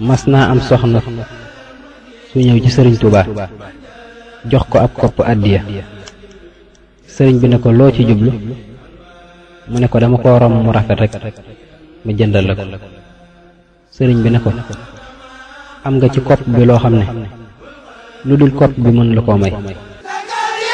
mas naa am soxna su ñëw ci sëriñ Tuubaa jox ko ab kopp àddiya. sëriñ bi ne ko loo ci jublu, mu ne ko dama ko romb mu rafet rek ma jëndal la ko. sëriñ bi ne ko am nga ci kopp bi loo xam ne lu dul kopp bi mën la koo may.